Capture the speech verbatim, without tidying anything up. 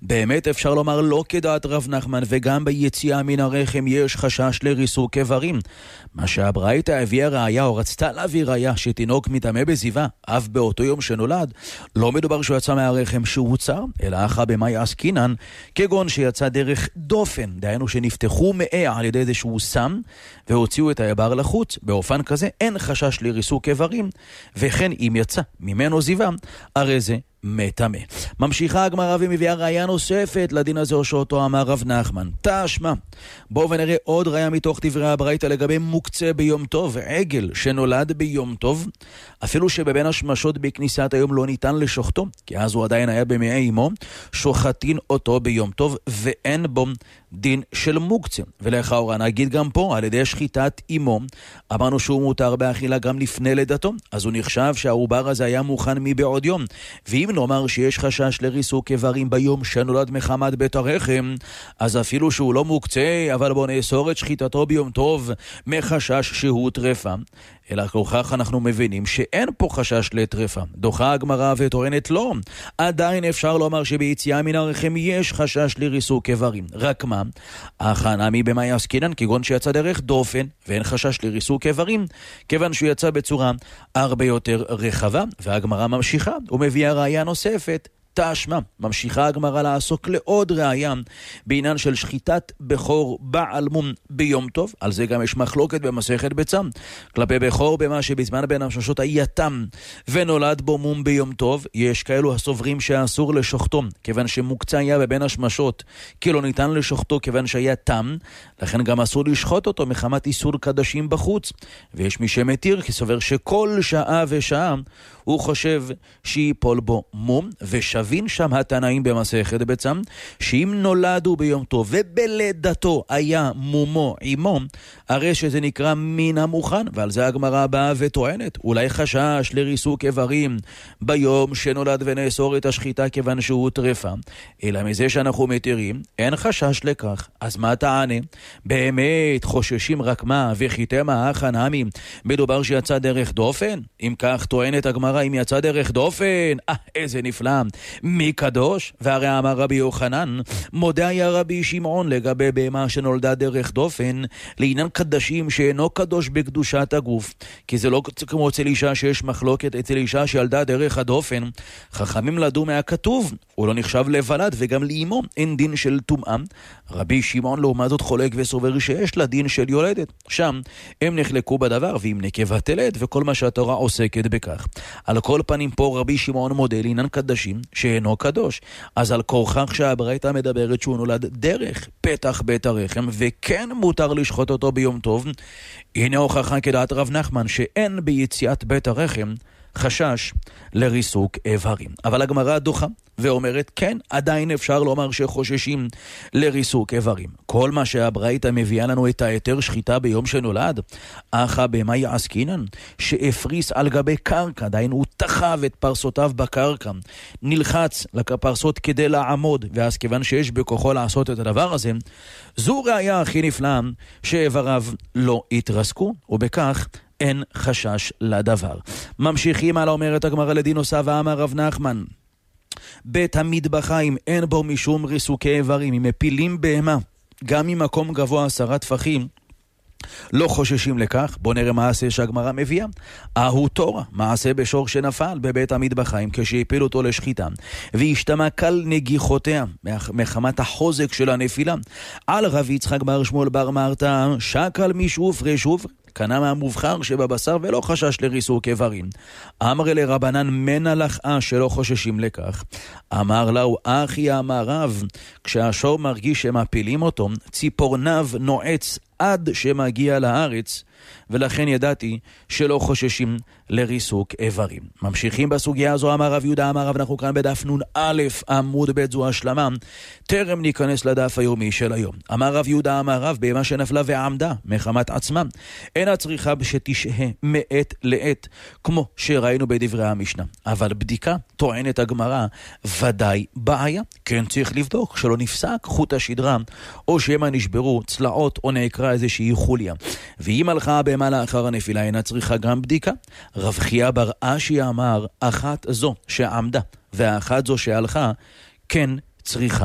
באמת אפשר לומר לא כדעת רב נחמן, וגם ביציאה מן הרחם יש חשש לריסוק איברים. מה שהברייתא הביאה ראיה או רצתה להביא ראיה שתינוק מטמא בזיווה אף באותו יום שנולד, לא מדובר שהוא יצא מהרחם שהוא צר, אלא אחא במאי עסקינן, כגון שיצא דרך דופן, דהיינו שנפתחו מאיה על ידי איזשהו סם והוציאו את העבר לחוץ. באופן כזה אין חשש לריסוק איברים, וכן אם יצא ממנו זיווה הרי זה מטמא. ממשיכה הגמרא ומביאה ראיה נוספת לדין הזה שאותו אמר רב נחמן. תשמע, בואו ונראה עוד ראיה מתוך דברי הברייתא לגבי מוקצה ביום טוב. עגל שנולד ביום טוב, אפילו שבבין השמשות בכניסת היום לא ניתן לשוחטו, כי אז הוא עדיין היה במעי אמו, שוחטין אותו ביום טוב ואין בו דין של מוקצה. ולכאורה נגיד גם פה, על ידי שחיטת אמו, אמרנו שהוא מותר באכילה גם לפני לידתו, אז הוא נחשב שהעובר הזה היה מוכן מבעוד יום. ואם נאמר שיש חשש לריסוק איברים ביום שנולד מחמת בית הרחם, אז אפילו שהוא לא מוקצה, אבל בוא נאסור את שחיטתו ביום טוב מחשש שהוא טרפה. אלא כוכך אנחנו מבינים שאין פה חשש לטרפה. דוחה הגמרא וטוענת לא. עדיין אפשר לומר שביציאה מן הרחם יש חשש לריסוק איברים. רק מה? הכנמי במאי עסקינן, כגון שיצא דרך דופן ואין חשש לריסוק איברים, כיוון שהוא יצא בצורה הרבה יותר רחבה. והגמרא ממשיכה ומביאה ראיה נוספת. תשמע, ממשיכה הגמרא לעסוק לעוד ראיה בעניין של שחיטת בכור בעל מום ביום טוב. על זה גם יש מחלוקת במסכת ביצה. כלפי בכור במה שבזמן בין השמשות היה תם ונולד בו מום ביום טוב, יש כאלו הסוברים שאסור לשוחטו כיוון שמוקצה היה בבין השמשות, כי לא ניתן לשוחטו כיוון שהיה תם, לכן גם אסור לשחוט אותו מחמת איסור קדשים בחוץ. ויש מי שמתיר כי סובר שכל שעה ושעה הוא חושב שיפול בו מום, ושבין שם התנאים במסכת ביצה שאם נולדו ביום טוב ובלידתו היה מומו עמו, הרי שזה נקרא מן המוכן. ועל זה הגמרא באה וטוענת אולי חשש לריסוק איברים ביום שנולד ונאסור את השחיטה כיוון שהוא טרפה, אלא מזה שאנחנו מתירים אין חשש לכך. אז מה תענה? באמת חוששים רק מה? וחיתם האחן המי מדובר שיצא דרך דופן? אם כך טוענת הגמרא, אם יצא דרך דופן, אה, איזה נפלא, מי קדוש? והרי אמר רבי יוחנן, מודה היה רבי שמעון לגבי בהמה שנולדה דרך דופן לעניין קדשים שאינו קדוש בקדושת הגוף, כי זה לא כמו אצל אישה שיש מחלוקת. אצל אישה שילדה דרך הדופן חכמים לדו מהכתוב, הוא לא נחשב לבלד, וגם לאמו אין דין של טומאה. רבי שמעון לעומת זאת חולק וסובר שיש לה דין של יולדת, שם הם נחלקו בדבר, ואם נקבה תלד וכל מה שהתורה עוסקת בכך. על כל פנים פה רבי שמעון מודה לעניין קדשים שאינו קדוש, אז על כורכך שהברייתא מדברת שהוא נולד דרך פתח בית הרחם וכן מותר לשחוט אותו ביום טוב, הנה הוכחה כדעת רב נחמן שאין ביציאת בית הרחם חשש לריסוק איברים. אבל הגמרא דוחה ואומרת כן, עדיין אפשר לומר שחוששים לריסוק איברים. כל מה שהברייתא מביאה לנו את היתר שחיטה ביום שנולד, אחא במאי עסקינן, שהפריס על גבי קרקע, עדיין הוא תחב את פרסותיו בקרקע, נלחץ לפרסות כדי לעמוד, ואז כיוון שיש בכוחו לעשות את הדבר הזה, זו ראיה הכי נפלאה שאיבריו לא התרסקו, ובכך אין חשש לדבר. ממשיכים על אומרת הגמרא לדין נוסף, ואמר רב נחמן, בית המטבחיים אין בו משום ריסוקי איברים. אם מפילים בהמה גם ממקום גבוה עשרה טפחים לא חוששים לכך. בוא נראה מעשה שהגמרא מביאה. אהו תורה, מעשה בשור שנפל בבית המטבחיים כשהפיל אותו לשחיטה והשתמע קל נגיחותיה מחמת החוזק של הנפילה. על רב יצחק בר שמואל בר מרתא שקל משופרי שופרי, קנה מהמובחר שבבשר ולא חשש לריסוק איברים. אמר לרבנן מנה לחאה שלא חוששים לכך. אמר לו אחי אמר רב, כשהשור מרגיש שמפילים אותו ציפורניו נועץ עד שמגיע לארץ, ולכן ידעתי שלא חוששים לריסוק איברים. ממשיכים בסוגיה הזו. אמר רב יהודה אמר רב, אנחנו כאן בדף נון א' עמוד ב', זו השלמה, טרם ניכנס לדף היומי של היום. אמר רב יהודה אמר רב, בהמה שנפלה ועמדה מחמת עצמה אינה צריכה שתשהה מעת לעת כמו שראינו בדברי המשנה, אבל בדיקה טוענת הגמרא ודאי בעיה. כן צריך לבדוק שלא נפסק חוט השדרה, או שמה נשברו צלעות או נעקרה איזושהי חוליה. ואם הלכה בהמה לאחר הנפילה אינה צריכה גם בדיקה. רב חייא בר אשי אמר, אחת זו שעמדה ואחת זו שהלכה כן צריכה